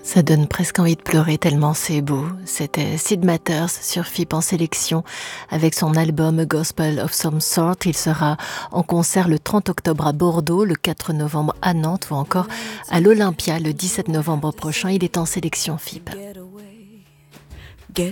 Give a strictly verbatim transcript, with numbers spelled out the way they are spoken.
Ça donne presque envie de pleurer tellement c'est beau. C'était Sid Matters sur F I P en sélection avec son album A Gospel of Some Sort. Il sera en concert le trente octobre à Bordeaux, le quatre novembre à Nantes ou encore à l'Olympia le dix-sept novembre prochain. Il est en sélection F I P.